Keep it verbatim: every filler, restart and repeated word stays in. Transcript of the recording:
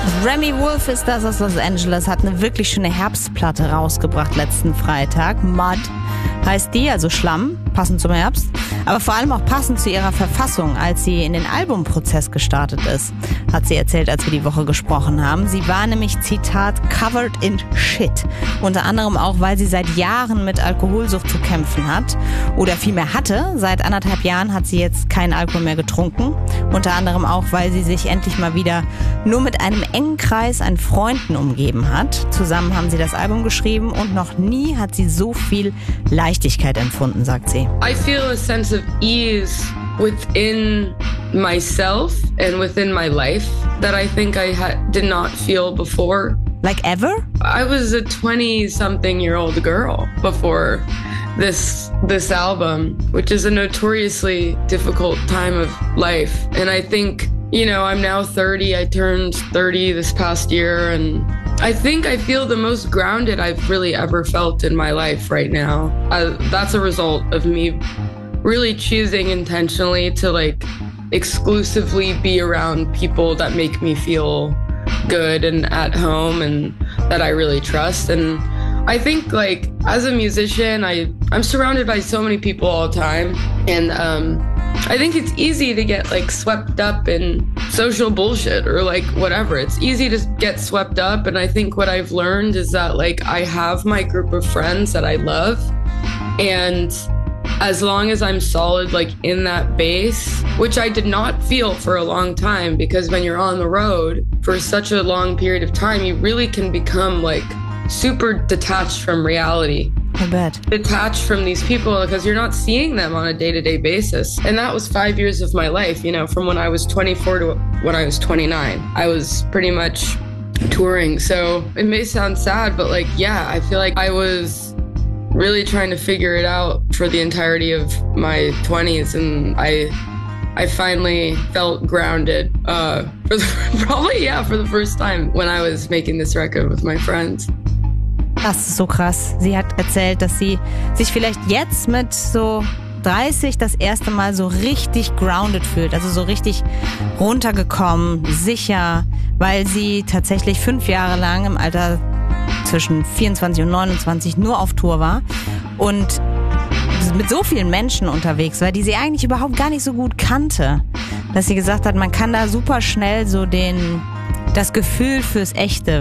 Remi Wolf ist das aus Los Angeles, hat eine wirklich schöne Herbstplatte rausgebracht letzten Freitag. Mud heißt die, also Schlamm, passend zum Herbst. Aber vor allem auch passend zu ihrer Verfassung, als sie in den Albumprozess gestartet ist, hat sie erzählt, als wir die Woche gesprochen haben. Sie war nämlich, Zitat, covered in shit. Unter anderem auch, weil sie seit Jahren mit Alkoholsucht zu kämpfen hat. Oder vielmehr hatte. Seit anderthalb Jahren hat sie jetzt keinen Alkohol mehr getrunken. Unter anderem auch, weil sie sich endlich mal wieder nur mit einem engen Kreis an Freunden umgeben hat. Zusammen haben sie das Album geschrieben und noch nie hat sie so viel Leichtigkeit empfunden, sagt sie. I feel a sense of ease within myself and within my life that I think I ha- did not feel before. Like ever? I was a twenty-something-year-old girl before this this album, which is a notoriously difficult time of life. And I think, you know, I'm now thirty. I turned thirty this past year, and I think I feel the most grounded I've really ever felt in my life right now. Uh, that's a result of me really choosing intentionally to like exclusively be around people that make me feel good and at home and that I really trust. And I think like as a musician, I, I'm surrounded by so many people all the time. And um, I think it's easy to get like swept up in social bullshit or like whatever. It's easy to get swept up. And I think what I've learned is that like I have my group of friends that I love. And as long as I'm solid like in that base, which I did not feel for a long time, because when you're on the road for such a long period of time, you really can become like super detached from reality. I bet. Detached from these people because you're not seeing them on a day-to-day basis. And that was five years of my life, you know, from when I was twenty-four to when I was twenty-nine. I was pretty much touring. So it may sound sad, but like, yeah, I feel like I was really trying to figure it out for the entirety of my twenties. And I I finally felt grounded uh, for the, probably, yeah, for the first time when I was making this record with my friends. Das ist so krass. Sie hat erzählt, dass sie sich vielleicht jetzt mit so dreißig das erste Mal so richtig grounded fühlt, also so richtig runtergekommen, sicher, weil sie tatsächlich fünf Jahre lang im Alter zwischen vierundzwanzig und neunundzwanzig nur auf Tour war und mit so vielen Menschen unterwegs war, die sie eigentlich überhaupt gar nicht so gut kannte, dass sie gesagt hat, man kann da super schnell so den das Gefühl fürs Echte